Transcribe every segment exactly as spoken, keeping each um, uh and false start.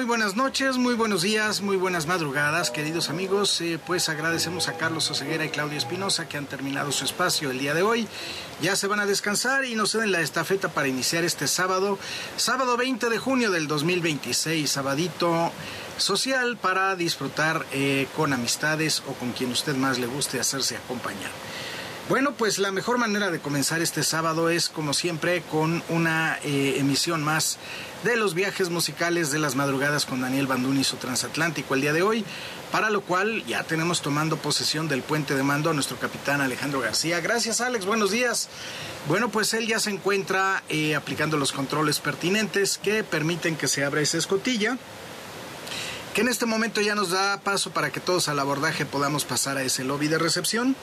Muy buenas noches, muy buenos días, muy buenas madrugadas, queridos amigos. Eh, pues agradecemos a Carlos Oseguera y Claudia Espinosa que han terminado su espacio el día de hoy. Ya se van a descansar y nos ceden la estafeta para iniciar este sábado, sábado veinte de junio del dos mil veintiséis, sabadito social para disfrutar eh, con amistades o con quien usted más le guste hacerse acompañar. Bueno, pues la mejor manera de comenzar este sábado es, como siempre, con una eh, emisión más de los viajes musicales de las madrugadas con Daniel Bandún y su transatlántico el día de hoy, para lo cual ya tenemos tomando posesión del puente de mando a nuestro capitán Alejandro García. Gracias, Alex, buenos días. Bueno, pues él ya se encuentra eh, aplicando los controles pertinentes que permiten que se abra esa escotilla, que en este momento ya nos da paso para que todos al abordaje podamos pasar a ese lobby de recepción,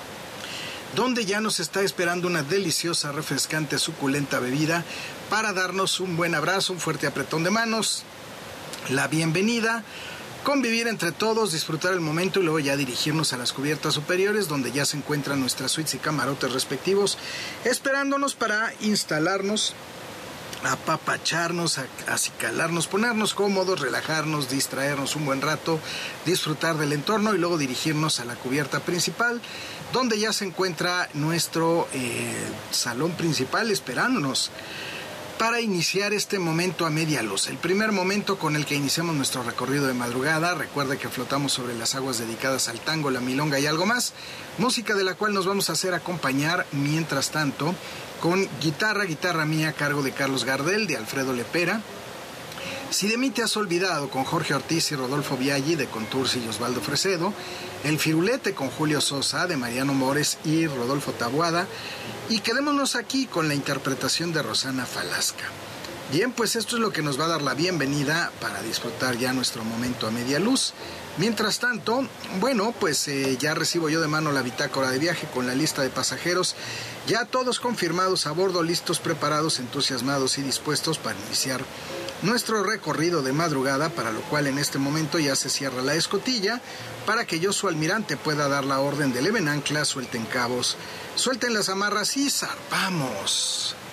donde ya nos está esperando una deliciosa, refrescante, suculenta bebida para darnos un buen abrazo, un fuerte apretón de manos, la bienvenida, convivir entre todos, disfrutar el momento y luego ya dirigirnos a las cubiertas superiores, donde ya se encuentran nuestras suites y camarotes respectivos, esperándonos para instalarnos, apapacharnos, acicalarnos, ponernos cómodos, relajarnos, distraernos un buen rato, disfrutar del entorno y luego dirigirnos a la cubierta principal, donde ya se encuentra nuestro eh, salón principal esperándonos para iniciar este momento a media luz. El primer momento con el que iniciamos nuestro recorrido de madrugada. Recuerde que flotamos sobre las aguas dedicadas al tango, la milonga y algo más, música de la cual nos vamos a hacer acompañar mientras tanto con guitarra, guitarra mía a cargo de Carlos Gardel, de Alfredo Lepera. Si de mí te has olvidado, con Jorge Ortiz y Rodolfo Biaggi, de Contursi y Osvaldo Fresedo. El Firulete, con Julio Sosa, de Mariano Mores y Rodolfo Taboada. Y quedémonos aquí con la interpretación de Rosana Falasca. Bien, pues esto es lo que nos va a dar la bienvenida para disfrutar ya nuestro momento a media luz. Mientras tanto, bueno, pues eh, ya recibo yo de mano la bitácora de viaje con la lista de pasajeros, ya todos confirmados a bordo, listos, preparados, entusiasmados y dispuestos para iniciar nuestro recorrido de madrugada, para lo cual en este momento ya se cierra la escotilla para que yo, su almirante, pueda dar la orden de leven anclas, suelten cabos, suelten las amarras y zarpamos.